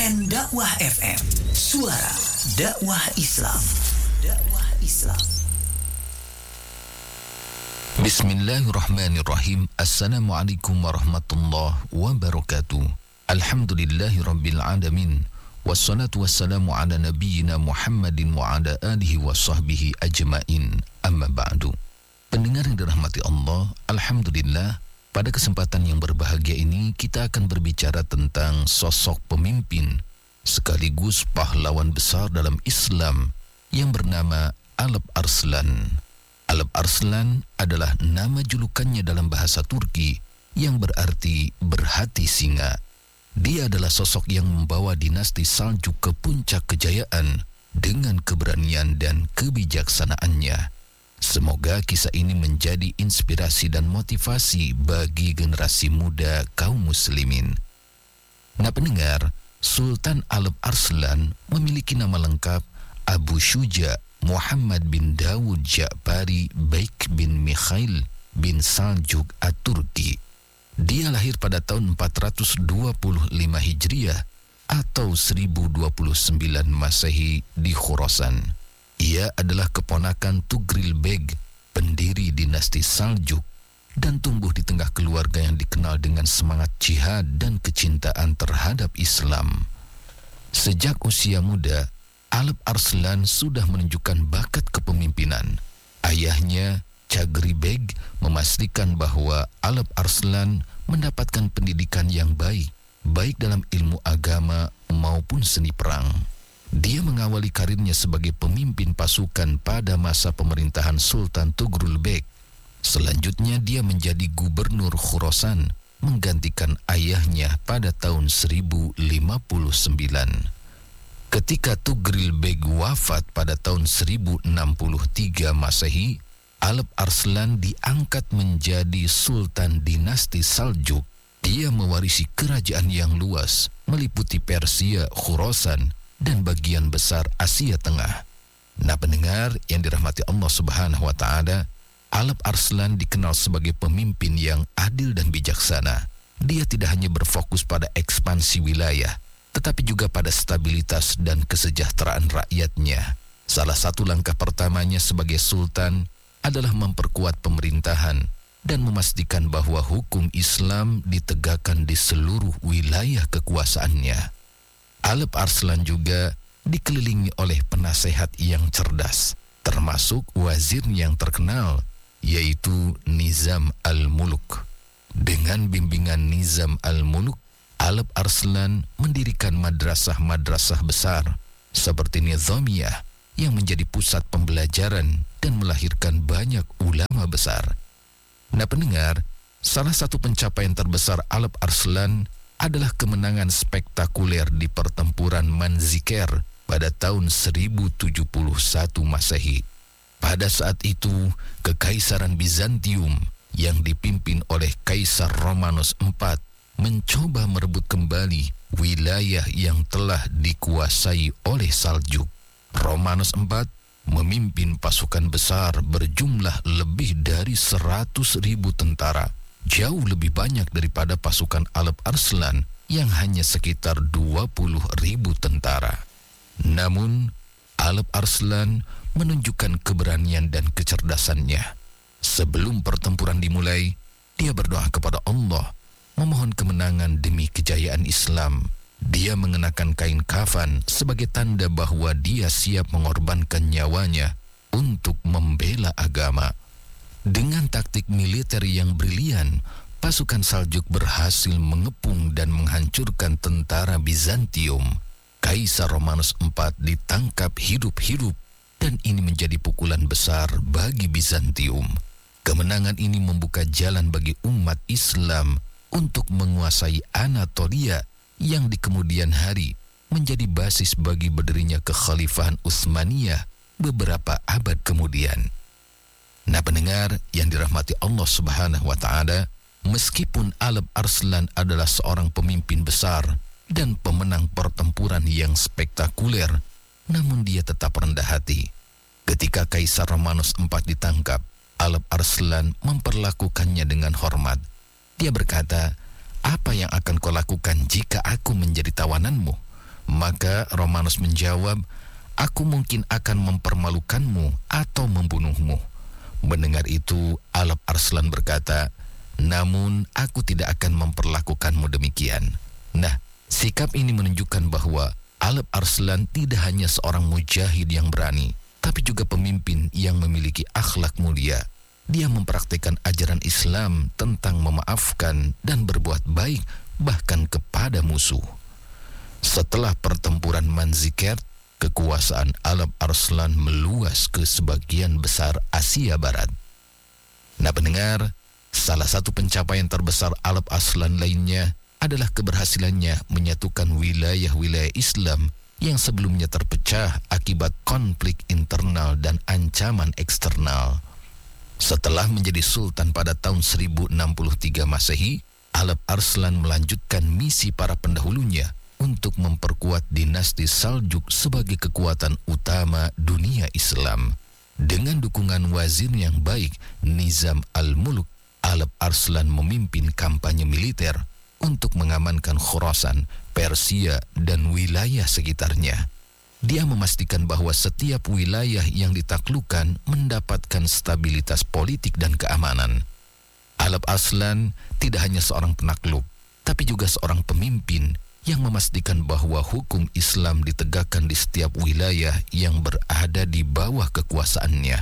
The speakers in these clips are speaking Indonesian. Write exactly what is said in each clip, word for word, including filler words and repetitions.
N Dakwah F M, suara dakwah Islam. Dakwah Islam. Bismillahirrahmanirrahim. Assalamualaikum warahmatullahi wabarakatuh. Alhamdulillahirabbil alamin. Wassalatu wassalamu ala nabiyyina Muhammadin wa ala alihi wa sahbihi ajmain. Amma ba'du. Pendengar yang dirahmati Allah, alhamdulillah, pada kesempatan yang berbahagia ini kita akan berbicara tentang sosok pemimpin sekaligus pahlawan besar dalam Islam yang bernama Alp Arslan. Alp Arslan adalah nama julukannya dalam bahasa Turki yang berarti berhati singa. Dia adalah sosok yang membawa dinasti Saljuk ke puncak kejayaan dengan keberanian dan kebijaksanaannya. Semoga kisah ini menjadi inspirasi dan motivasi bagi generasi muda kaum muslimin. Nah pendengar, Sultan Alp Arslan memiliki nama lengkap Abu Syuja Muhammad bin Dawud Ja'fari Baik bin Mikhail bin Saljuk At-Turki. Dia lahir pada tahun empat ratus dua puluh lima Hijriah atau seribu dua puluh sembilan Masehi di Khurasan. Ia adalah keponakan Tugril Beg, pendiri dinasti Saljuk, dan tumbuh di tengah keluarga yang dikenal dengan semangat jihad dan kecintaan terhadap Islam. Sejak usia muda, Alp Arslan sudah menunjukkan bakat kepemimpinan. Ayahnya, Chagri Beg, memastikan bahwa Alp Arslan mendapatkan pendidikan yang baik, baik dalam ilmu agama maupun seni perang. Dia mengawali karirnya sebagai pemimpin pasukan pada masa pemerintahan Sultan Tugrul Beg. Selanjutnya dia menjadi gubernur Khurasan, menggantikan ayahnya pada tahun seribu lima puluh sembilan. Ketika Tugril Beg wafat pada tahun seribu enam puluh tiga Masehi, Alp Arslan diangkat menjadi Sultan dinasti Saljuk. Dia mewarisi kerajaan yang luas, meliputi Persia, Khurasan, dan bagian besar Asia Tengah. Nah pendengar yang dirahmati Allah Subhanahu wa Ta'ala, Alp Arslan dikenal sebagai pemimpin yang adil dan bijaksana. Dia tidak hanya berfokus pada ekspansi wilayah, tetapi juga pada stabilitas dan kesejahteraan rakyatnya. Salah satu langkah pertamanya sebagai sultan adalah memperkuat pemerintahan dan memastikan bahwa hukum Islam ditegakkan di seluruh wilayah kekuasaannya. Alp Arslan juga dikelilingi oleh penasehat yang cerdas, termasuk wazir yang terkenal, yaitu Nizam Al-Muluk. Dengan bimbingan Nizam Al-Muluk, Alp Arslan mendirikan madrasah-madrasah besar seperti Nizamiyah yang menjadi pusat pembelajaran dan melahirkan banyak ulama besar. Nah pendengar, salah satu pencapaian terbesar Alp Arslan adalah kemenangan spektakuler di pertempuran Manzikert pada tahun seribu tujuh puluh satu Masehi. Pada saat itu, Kekaisaran Bizantium yang dipimpin oleh Kaisar Romanos keempat mencoba merebut kembali wilayah yang telah dikuasai oleh Saljuk. Romanos keempat memimpin pasukan besar berjumlah lebih dari seratus ribu tentara, jauh lebih banyak daripada pasukan Alp Arslan yang hanya sekitar dua puluh ribu tentara. Namun, Alp Arslan menunjukkan keberanian dan kecerdasannya. Sebelum pertempuran dimulai, dia berdoa kepada Allah, memohon kemenangan demi kejayaan Islam. Dia mengenakan kain kafan sebagai tanda bahwa dia siap mengorbankan nyawanya untuk membela agama. Dengan taktik militer yang brilian, pasukan Saljuk berhasil mengepung dan menghancurkan tentara Bizantium. Kaisar Romanos keempat ditangkap hidup-hidup dan ini menjadi pukulan besar bagi Bizantium. Kemenangan ini membuka jalan bagi umat Islam untuk menguasai Anatolia yang di kemudian hari menjadi basis bagi berdirinya kekhalifahan Utsmaniyah beberapa abad kemudian. Nah pendengar yang dirahmati Allah Subhanahu wa Ta'ala, meskipun Alp Arslan adalah seorang pemimpin besar dan pemenang pertempuran yang spektakuler, namun dia tetap rendah hati. Ketika Kaisar Romanos keempat ditangkap, Alp Arslan memperlakukannya dengan hormat. Dia berkata, "Apa yang akan kau lakukan jika aku menjadi tawananmu?" Maka Romanus menjawab, "Aku mungkin akan mempermalukanmu atau membunuhmu." Mendengar itu, Alp Arslan berkata, "Namun aku tidak akan memperlakukanmu demikian." Nah, sikap ini menunjukkan bahwa Alp Arslan tidak hanya seorang mujahid yang berani, tapi juga pemimpin yang memiliki akhlak mulia. Dia mempraktikkan ajaran Islam tentang memaafkan dan berbuat baik bahkan kepada musuh. Setelah pertempuran Manzikert, kekuasaan Alp Arslan meluas ke sebagian besar Asia Barat. Nah pendengar, salah satu pencapaian terbesar Alp Arslan lainnya adalah keberhasilannya menyatukan wilayah-wilayah Islam yang sebelumnya terpecah akibat konflik internal dan ancaman eksternal. Setelah menjadi sultan pada tahun seribu enam puluh tiga Masehi, Alp Arslan melanjutkan misi para pendahulunya untuk memperkuat dinasti Saljuk sebagai kekuatan utama dunia Islam. Dengan dukungan wazir yang baik, Nizam al-Muluk, Alp Arslan memimpin kampanye militer untuk mengamankan Khurasan, Persia, dan wilayah sekitarnya. Dia memastikan bahwa setiap wilayah yang ditaklukkan mendapatkan stabilitas politik dan keamanan. Alp Arslan tidak hanya seorang penakluk, tapi juga seorang pemimpin yang memastikan bahwa hukum Islam ditegakkan di setiap wilayah yang berada di bawah kekuasaannya.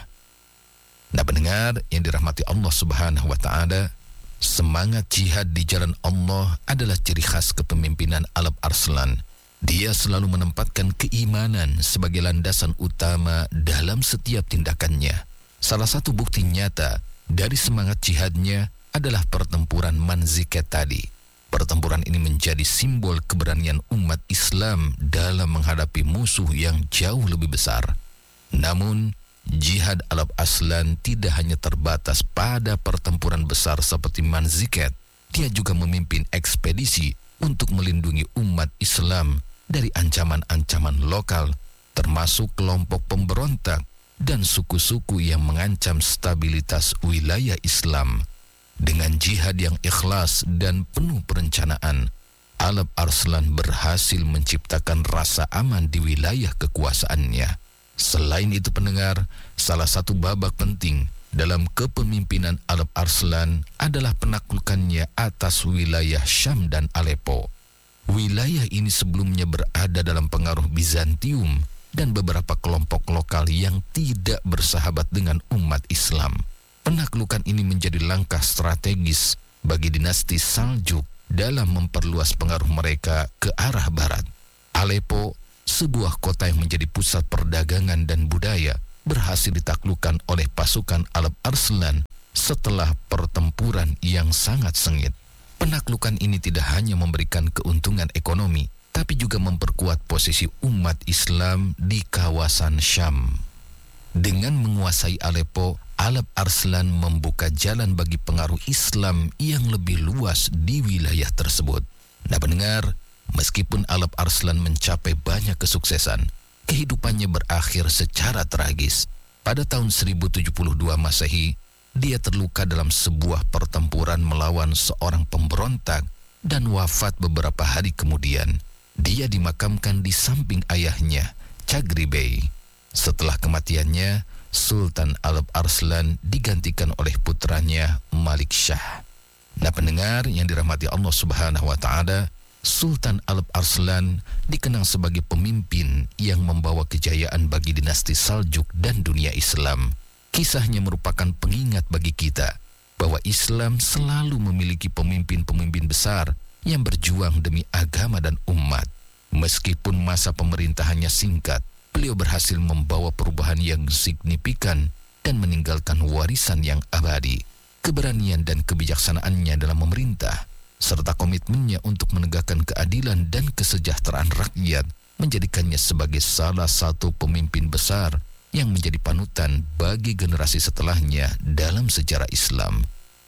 Nah pendengar yang dirahmati Allah Subhanahu wa Ta'ala, semangat jihad di jalan Allah adalah ciri khas kepemimpinan Alp Arslan. Dia selalu menempatkan keimanan sebagai landasan utama dalam setiap tindakannya. Salah satu bukti nyata dari semangat jihadnya adalah pertempuran Manzikert tadi. Pertempuran ini menjadi simbol keberanian umat Islam dalam menghadapi musuh yang jauh lebih besar. Namun, jihad Alp Arslan tidak hanya terbatas pada pertempuran besar seperti Manzikert. Dia juga memimpin ekspedisi untuk melindungi umat Islam dari ancaman-ancaman lokal, termasuk kelompok pemberontak dan suku-suku yang mengancam stabilitas wilayah Islam. Dengan jihad yang ikhlas dan penuh perencanaan, Alp Arslan berhasil menciptakan rasa aman di wilayah kekuasaannya. Selain itu pendengar, salah satu babak penting dalam kepemimpinan Alp Arslan adalah penaklukannya atas wilayah Syam dan Aleppo. Wilayah ini sebelumnya berada dalam pengaruh Bizantium dan beberapa kelompok lokal yang tidak bersahabat dengan umat Islam. Penaklukan ini menjadi langkah strategis bagi dinasti Saljuk dalam memperluas pengaruh mereka ke arah barat. Aleppo, sebuah kota yang menjadi pusat perdagangan dan budaya, berhasil ditaklukkan oleh pasukan Alp Arslan setelah pertempuran yang sangat sengit. Penaklukan ini tidak hanya memberikan keuntungan ekonomi, tapi juga memperkuat posisi umat Islam di kawasan Syam. Dengan menguasai Aleppo, Alp Arslan membuka jalan bagi pengaruh Islam yang lebih luas di wilayah tersebut. Nah pendengar, meskipun Alp Arslan mencapai banyak kesuksesan, kehidupannya berakhir secara tragis. Pada tahun seribu tujuh puluh dua Masehi, dia terluka dalam sebuah pertempuran melawan seorang pemberontak dan wafat beberapa hari kemudian. Dia dimakamkan di samping ayahnya, Chagri Bey. Setelah kematiannya, Sultan Alp Arslan digantikan oleh putranya Malik Shah. Nah pendengar yang dirahmati Allah Subhanahu wa Ta'ala, Sultan Alp Arslan dikenang sebagai pemimpin yang membawa kejayaan bagi dinasti Saljuk dan dunia Islam. Kisahnya merupakan pengingat bagi kita bahwa Islam selalu memiliki pemimpin-pemimpin besar yang berjuang demi agama dan umat. Meskipun masa pemerintahannya singkat, beliau berhasil membawa perubahan yang signifikan dan meninggalkan warisan yang abadi. Keberanian dan kebijaksanaannya dalam memerintah, serta komitmennya untuk menegakkan keadilan dan kesejahteraan rakyat, menjadikannya sebagai salah satu pemimpin besar yang menjadi panutan bagi generasi setelahnya dalam sejarah Islam.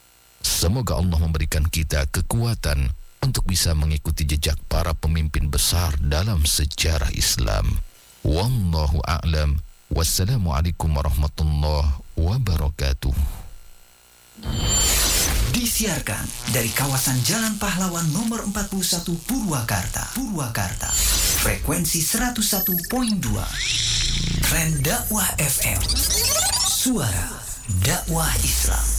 Semoga Allah memberikan kita kekuatan untuk bisa mengikuti jejak para pemimpin besar dalam sejarah Islam. Wallahu a'lam. Wassalamualaikum warahmatullahi wabarakatuh. Disiarkan dari kawasan Jalan Pahlawan nomor empat puluh satu Purwakarta. Purwakarta. Frekuensi seratus satu koma dua. Tren Dakwah F M. Suara dakwah Islam.